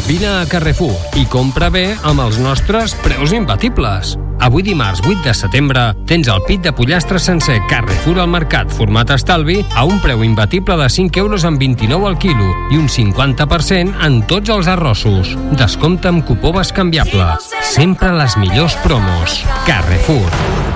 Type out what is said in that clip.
Vine a Carrefour i compra bé amb els nostres preus imbatibles. Avui dimarts 8 de setembre tens el pit de pollastre sencer Carrefour al mercat format estalvi a un preu imbatible de 5 euros amb 29 al quilo i un 50% en tots els arrossos. Descompte amb cupó bescanviable. Sempre les millors promos. Carrefour.